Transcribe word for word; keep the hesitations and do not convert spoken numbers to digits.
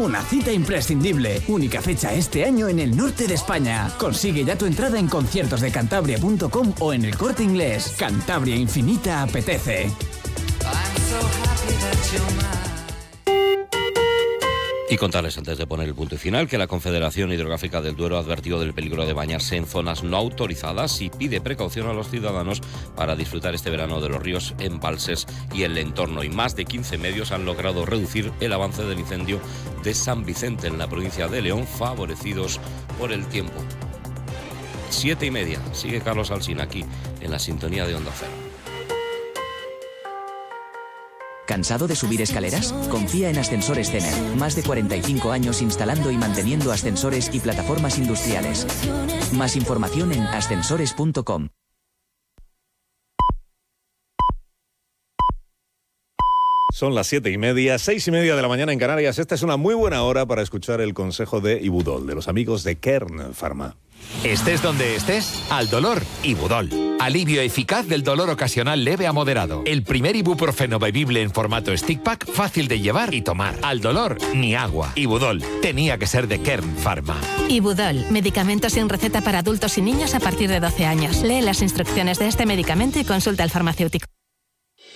Una cita imprescindible. Única fecha este año en el norte de España. Consigue ya tu entrada en conciertos de cantabria punto com o en El Corte Inglés. Cantabria Infinita apetece. Y contarles antes de poner el punto y final que la Confederación Hidrográfica del Duero advirtió del peligro de bañarse en zonas no autorizadas y pide precaución a los ciudadanos para disfrutar este verano de los ríos, embalses y el entorno. Y más de quince medios han logrado reducir el avance del incendio de San Vicente en la provincia de León, favorecidos por el tiempo. Siete y media. Sigue Carlos Alsina aquí en la sintonía de Onda Cero. ¿Cansado de subir escaleras? Confía en Ascensores Cener. Más de cuarenta y cinco años instalando y manteniendo ascensores y plataformas industriales. Más información en ascensores punto com. Son las siete y media, seis y media de la mañana en Canarias. Esta es una muy buena hora para escuchar el consejo de Ibudol, de los amigos de Kern Pharma. Estés donde estés, al dolor, Ibudol. Alivio eficaz del dolor ocasional leve a moderado. El primer ibuprofeno bebible en formato stick pack, fácil de llevar y tomar. Al dolor, ni agua. Ibudol, tenía que ser de Kern Pharma. Ibudol, medicamento sin receta para adultos y niños a partir de doce años. Lee las instrucciones de este medicamento y consulta al farmacéutico.